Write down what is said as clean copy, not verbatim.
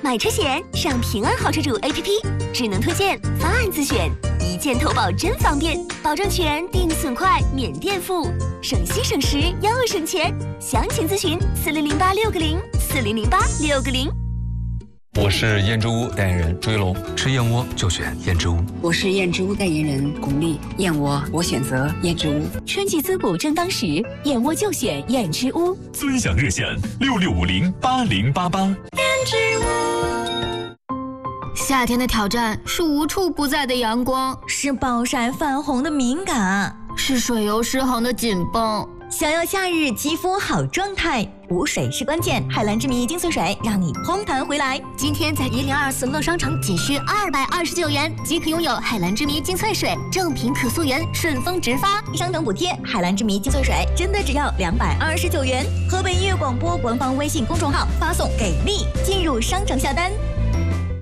买车险上平安好车主 APP， 智能推荐，方案自选，一键投保真方便，保证全，定损快，免垫付，省心省时又省钱。详情咨询4008-660，4008-660。 我是燕之屋代言人朱一龙， 吃燕窝就选燕之屋。 我是燕之屋代言人巩俐，燕窝我选择燕之屋。 春季滋补正当时，燕窝就选燕之屋。 尊享热线66508088。燕之屋。 夏天的挑战是无处不在的阳光， 是暴晒泛红的敏感， 是水油失衡的紧绷。 想要夏日肌肤好状态，补水是关键。海蓝之谜精粹水让你嘭弹回来。 今天在1024乐商城仅需229元即可拥有海蓝之谜精粹水，正品可溯源，顺丰直发， 商城补贴。海蓝之谜精粹水真的只要229元。河北音乐广播官方微信公众号发送给力进入商城下单。